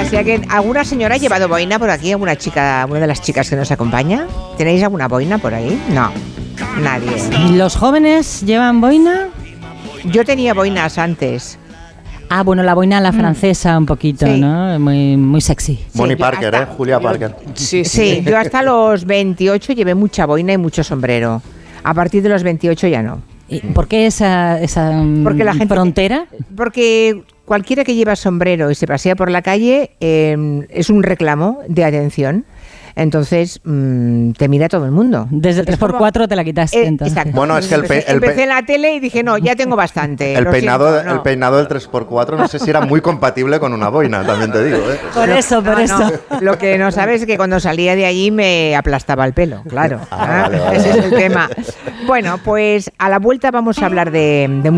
Si ¿alguna señora ha llevado boina por aquí? ¿Alguna chica, una de las chicas que nos acompaña? ¿Tenéis alguna boina por ahí? No, nadie. ¿Los jóvenes llevan boina? Yo tenía boinas antes. Ah, bueno, la boina la francesa un poquito, Sí. ¿no? Muy, muy sexy. Bonnie yo Parker, hasta- Julia Parker. Sí, yo hasta los 28 llevé mucha boina y mucho sombrero. A partir de los 28 ya no. ¿Y por qué esa Porque la gente- frontera? Porque cualquiera que lleva sombrero y se pasea por la calle es un reclamo de atención. Entonces te mira todo el mundo. Desde el Es como- 3x4 te la quitaste, entonces. Exacto. Bueno, es que Empecé en la tele y dije, no, ya tengo bastante. El lo peinado, siento, no. el peinado del 3x4 no sé si era muy compatible con una boina, también te digo. Por eso. No, lo que no sabes es que cuando salía de allí me aplastaba el pelo, claro. Vale. Ese es el tema. Bueno, pues a la vuelta vamos a hablar de